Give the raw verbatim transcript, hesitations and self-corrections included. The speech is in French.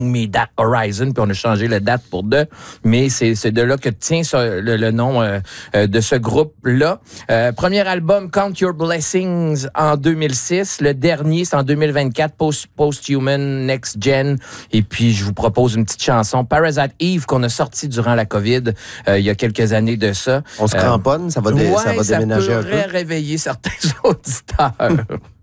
Me That Horizon, puis on a changé la date pour deux, mais c'est, c'est de là que tient ce, le, le nom euh, euh, de ce groupe-là. Euh, premier album, Count Your Blessings, en deux mille six. Le dernier, c'est en deux mille vingt-quatre, Post, Post-Human, Next Gen. Et puis, je vous propose une petite chanson, Parasite Eve, qu'on a sorti durant la COVID, euh, il y a quelques années de ça. On se euh, cramponne, ça va, dé- ouais, ça va déménager un peu. Ça pourrait réveiller certains auditeurs.